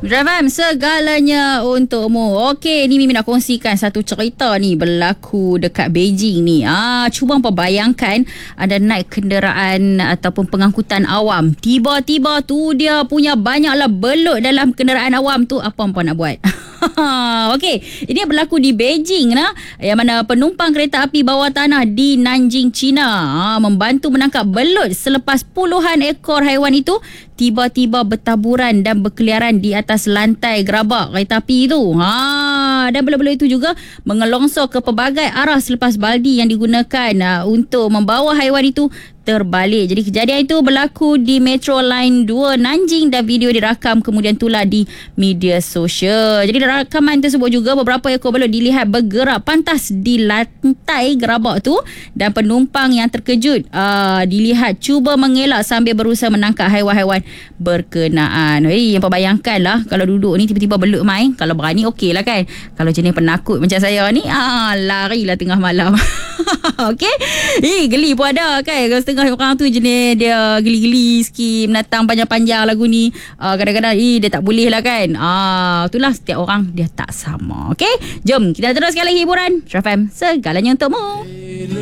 Fam, segalanya untukmu. Okey, ni Mimi nak kongsikan satu cerita ni berlaku dekat Beijing ni. Cuba bayangkan ada naik kenderaan ataupun pengangkutan awam. Tiba-tiba tu dia punya banyaklah belut dalam kenderaan awam tu. Apa nak buat? Okey, ini berlaku di Beijing lah, yang mana penumpang kereta api bawah tanah di Nanjing, China membantu menangkap belut selepas puluhan ekor haiwan itu tiba-tiba bertaburan dan berkeliaran di atas lantai gerabak kereta api itu. Dan belut-belut itu juga mengelongsor ke pelbagai arah selepas baldi yang digunakan untuk membawa haiwan itu terbalik. Jadi kejadian itu berlaku di Metro Line 2 Nanjing dan video dirakam kemudian tular di media sosial. Jadi dalam rakaman tersebut juga beberapa ekor belut dilihat bergerak pantas di lantai gerabak tu dan penumpang yang terkejut dilihat cuba mengelak sambil berusaha menangkap haiwan-haiwan berkenaan. Yang bayangkan lah kalau duduk ni tiba-tiba belut main. Kalau berani okey lah kan. Kalau jenis penakut macam saya ni larilah tengah malam. Okey. Geli pun ada kan. Kalau setengah orang tu jenis dia geli-geli sikit, menatang panjang-panjang lagu ni. Kadang-kadang dia tak boleh lah kan. Itulah setiap orang dia tak sama. Okey. Jom kita teruskan lagi hiburan. Trafam, segalanya untukmu.